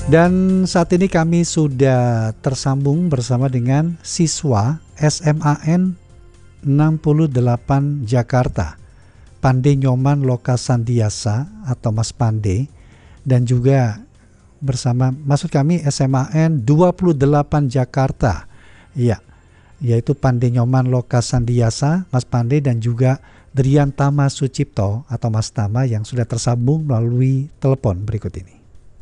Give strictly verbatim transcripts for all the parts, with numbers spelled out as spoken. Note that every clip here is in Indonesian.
Dan saat ini kami sudah tersambung bersama dengan siswa S M A N enam puluh delapan Jakarta, Pande Nyoman Loka Sandiasa atau Mas Pande, dan juga bersama maksud kami S M A N dua puluh delapan Jakarta, ya, yaitu Pande Nyoman Loka Sandiasa, Mas Pande, dan juga Drian Tama Sucipto atau Mas Tama yang sudah tersambung melalui telepon berikut ini.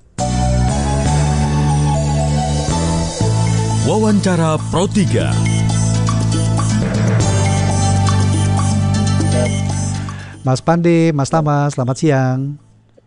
Wawancara Pro tiga. Mas Pande, Mas Tama, selamat siang.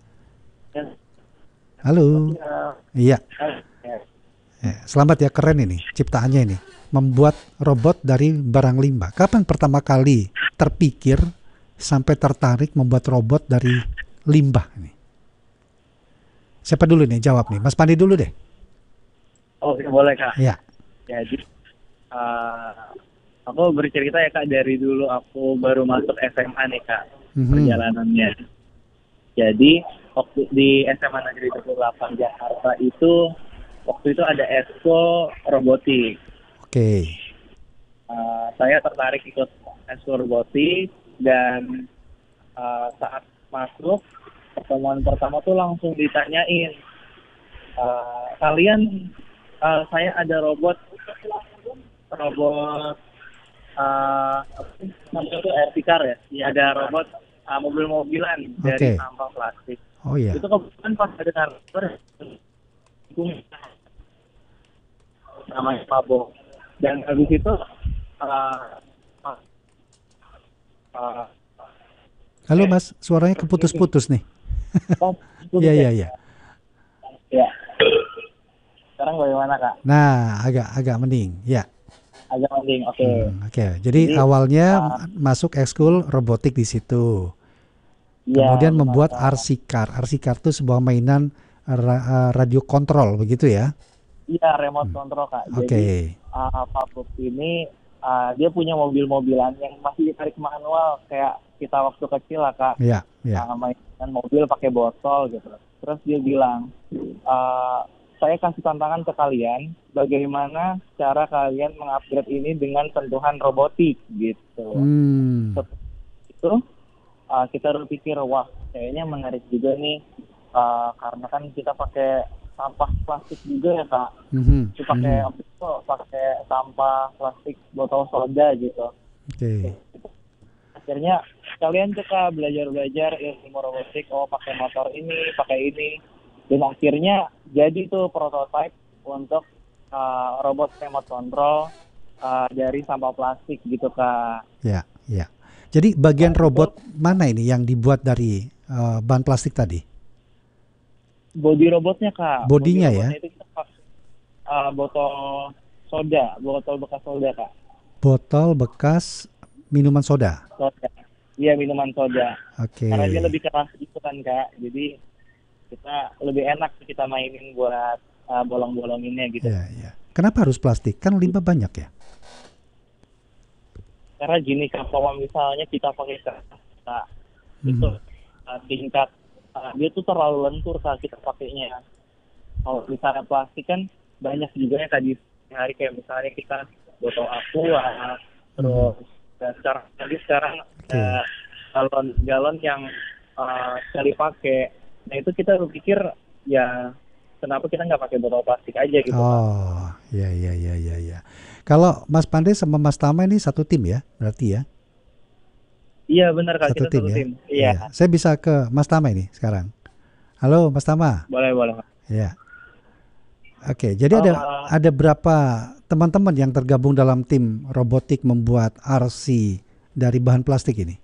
Halo. Iya. Selamat ya, keren ini ciptaannya ini. Membuat robot dari barang limbah. Kapan pertama kali terpikir sampai tertarik membuat robot dari limbah ini? Siapa dulu nih jawab nih? Mas Pande dulu deh. Oh, boleh Kak. Iya. Jadi uh, aku bercerita ya Kak, dari dulu aku baru masuk S M A nih Kak, mm-hmm. perjalanannya. Jadi waktu di S M A Negeri dua puluh delapan Jakarta itu, waktu itu ada Esko Robotik. Oke. Okay. Uh, saya tertarik ikut Esko Robotik dan uh, saat masuk pertemuan pertama tuh langsung ditanyain, uh, kalian uh, saya ada robot robot uh, namanya itu R T car ya, ya ada robot uh, mobil-mobilan dari okay. sampah plastik. Oh iya. Itu kebetulan pas ada narasumber namanya Mabo, dan habis itu uh, uh, halo Mas, suaranya keputus-putus nih. Oh, iya iya iya. Ya. Sekarang bagaimana Kak? Nah, agak-agak mending, ya. Agak mending, oke. Okay. Hmm, oke, okay. Jadi, Jadi awalnya uh, masuk ekskul robotik di situ. Ya, kemudian membuat R C car. R C car itu sebuah mainan ra- radio kontrol, begitu ya? Iya, remote hmm. control Kak. Jadi okay. uh, Pak Bob ini uh, dia punya mobil-mobilan yang masih ditarik manual kayak kita waktu kecil lah Kak. Iya, iya. Uh, mainan mobil pakai botol gitu. Terus dia bilang, uh, saya kasih tantangan ke kalian, bagaimana cara kalian mengupgrade ini dengan sentuhan robotik gitu. Hmm. Setelah itu uh, kita berpikir, wah kayaknya menarik juga nih, uh, karena kan kita pakai sampah plastik juga ya Kak. Mm-hmm. Itu pakai mm-hmm. itu pakai sampah plastik botol soda gitu. Oke. Okay. Akhirnya kalian coba belajar-belajar ilmu robotik, oh pakai motor ini, pakai ini. Dan akhirnya jadi tuh prototipe untuk uh, robot remote control uh, dari sampah plastik gitu Kak. Ya, ya. Jadi bagian nah, robot itu, mana ini yang dibuat dari uh, bahan plastik tadi? Bodi robotnya Kak. Bodinya Bodi ya? Robotnya itu kita pakai uh, botol soda, botol bekas soda Kak. Botol bekas minuman soda? Soda. Iya, minuman soda. Oke. Okay. Karena dia lebih keras gitu kan Kak. Jadi kita lebih enak kita mainin buat uh, bolong-bolonginnya gitu. Iya, iya. Kenapa harus plastik? Kan limbah banyak ya? Karena gini Kak, kalau misalnya kita pakai kertas, mm-hmm. itu uh, tingkat uh, dia tuh terlalu lentur Kak kita pakainya. Kalau misalnya plastik kan banyak juga ya tadi hari kayak misalnya kita botol aqua, terus mm-hmm. dan sekarang tadi sekarang okay. uh, galon-galon yang uh, sekali pakai. Nah itu kita berpikir ya kenapa kita nggak pakai botol plastik aja gitu. Oh, ya ya ya ya ya. Kalau Mas Pande sama Mas Tama ini satu tim ya, berarti ya? Iya benar Kak, satu kita tim satu ya? tim. Iya. Ya. Saya bisa ke Mas Tama ini sekarang. Halo Mas Tama. Boleh boleh. Ya. Oke, jadi oh, ada uh, ada berapa teman-teman yang tergabung dalam tim robotik membuat R C dari bahan plastik ini?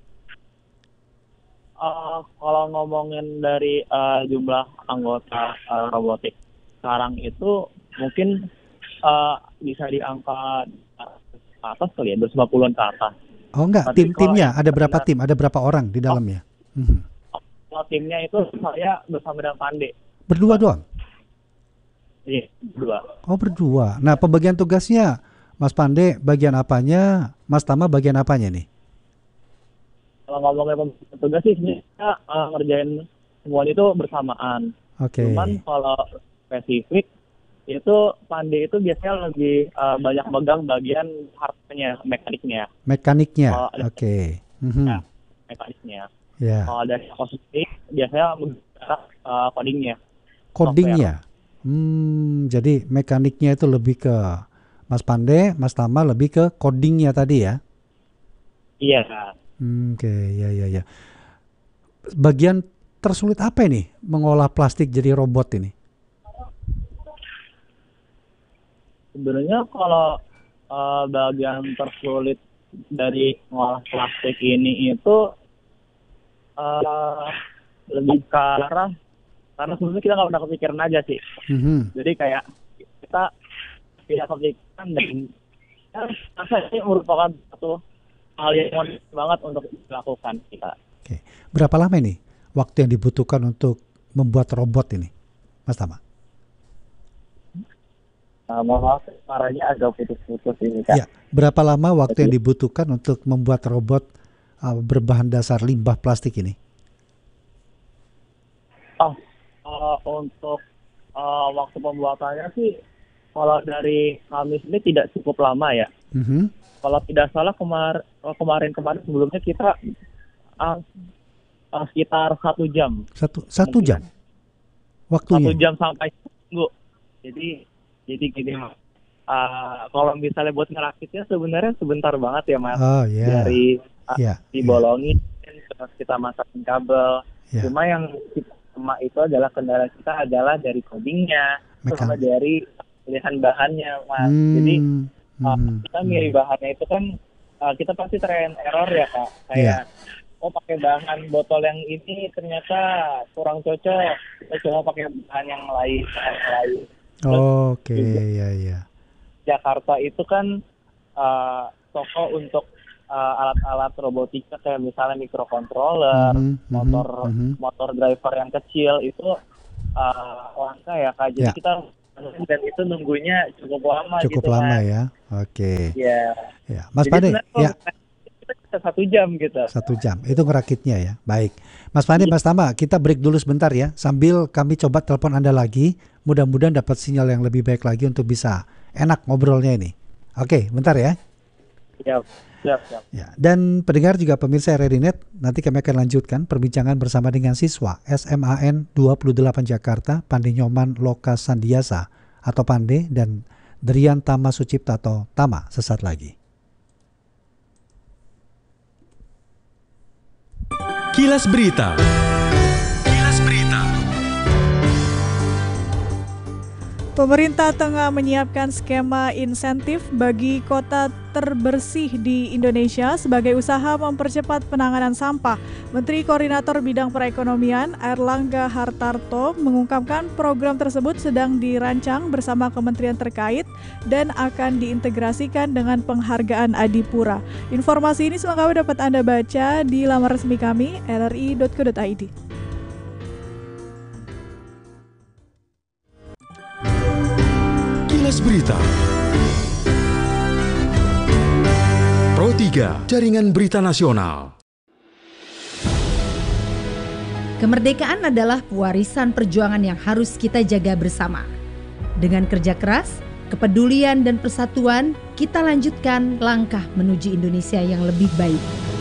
Uh, kalau ngomongin dari uh, jumlah anggota uh, robotik sekarang itu mungkin uh, bisa diangkat atas kali ya, dua ratus lima puluhan ke atas. Oh enggak, tim-timnya ada berapa tim? Ada berapa orang di dalamnya? Oh, hmm. Kalau timnya itu saya bersama dengan Pande. Berdua doang? Iya, berdua. Oh berdua. Nah pembagian tugasnya Mas Pande bagian apanya, Mas Tama bagian apanya nih? Kalau ngomongin tugas sih sebenarnya uh, ngerjain semuanya itu bersamaan. Oke. Okay. Cuman kalau spesifik, itu Pandey itu biasanya lebih uh, banyak megang bagian hardware-nya, mekaniknya. Mekaniknya, Kalau oke. ada- Okay. Mhm. Ya, mekaniknya. Ya, Kalau dari kosmetik biasanya menggunakan uh, codingnya. codingnya. Hmm, jadi mekaniknya itu lebih ke Mas Pandey, Mas Tama lebih ke codingnya tadi ya. Iya. Hmm, Oke, ya ya ya. Bagian tersulit apa ini mengolah plastik jadi robot ini? Sebenarnya kalau uh, bagian tersulit dari ngolah plastik ini itu uh, lebih ke arah, karena sebenarnya kita nggak pernah kepikiran aja sih. Mhm. Jadi kayak kita tidak kepikiran dan ya, rasa ini merupakan satu hal yang mudah banget untuk dilakukan kita. Oke, berapa lama ini waktu yang dibutuhkan untuk membuat robot ini, Mas Tama? Uh, mohon maaf, suaranya agak putus-putus ini Kak. Ya, berapa lama waktu yang dibutuhkan untuk membuat robot uh, berbahan dasar limbah plastik ini? Oh, uh, untuk uh, waktu pembuatannya sih, kalau dari kami ini tidak cukup lama ya. Mhm. Kalau tidak salah kemar kemarin-kemarin sebelumnya kita uh, uh, sekitar satu jam. Satu satu jam Satu waktunya. jam sampai seminggu. Jadi jadi gini Mas. Uh, kalau misalnya buat ngerakitnya sebenarnya sebentar banget ya Mas. Oh ya, Dari uh, ya, dibolongin, terus kita masukin kabel. ya. Cuma yang kita sama itu adalah kendala kita adalah dari codingnya, terus sama Mekanik. dari pilihan bahannya Mas. Hmm, Jadi uh, mhm, kita milih bahannya itu kan uh, kita pasti try and error ya Kak. Kayak oh pakai bahan botol yang ini ternyata kurang cocok, kita coba pakai bahan yang lain, bahan yang lain. Terus Oke, juga ya ya. Jakarta itu kan uh, toko untuk uh, alat-alat robotika kayak misalnya microcontroller, Mhm, mhm, motor mhm. motor driver yang kecil itu uh, langka ya Kak. Jadi Ya, kita dan itu nunggunya cukup lama cukup gitu lama Mas. ya. Oke. Ya. Ya, Mas Jadi Pandey, sebenarnya kalau ya. kita bisa satu jam gitu. Satu jam, itu ngerakitnya ya. Baik, Mas Pandey, Mas Tama, kita break dulu sebentar ya. Sambil kami coba telepon Anda lagi. Mudah-mudahan dapat sinyal yang lebih baik lagi untuk bisa enak ngobrolnya ini. Oke, bentar ya. Siap, siap, siap. Ya, dan pendengar juga pemirsa R R I Net, nanti kami akan lanjutkan perbincangan bersama dengan siswa S M A N dua puluh delapan Jakarta, Pandey Nyoman Loka Sandiasa atau Pandey, dan Drian Tama Sucipta atau Tama sesaat lagi. Kilas Berita. Kilas Berita. Pemerintah tengah menyiapkan skema insentif bagi kota terbersih di Indonesia sebagai usaha mempercepat penanganan sampah. Menteri Koordinator Bidang Perekonomian Airlangga Hartarto mengungkapkan program tersebut sedang dirancang bersama kementerian terkait dan akan diintegrasikan dengan penghargaan Adipura. Informasi ini selengkapnya dapat Anda baca di laman resmi kami r r i dot co dot i d. Kilas Berita. Pro tiga, Jaringan Berita Nasional. Kemerdekaan adalah pewarisan perjuangan yang harus kita jaga bersama. Dengan kerja keras, kepedulian dan persatuan, kita lanjutkan langkah menuju Indonesia yang lebih baik.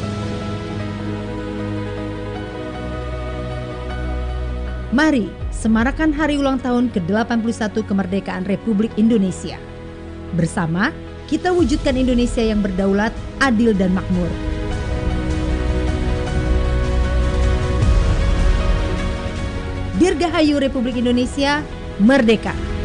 Mari semarakan hari ulang tahun ke delapan puluh satu kemerdekaan Republik Indonesia. Bersama, kita wujudkan Indonesia yang berdaulat, adil dan makmur. Dirgahayu Republik Indonesia, merdeka!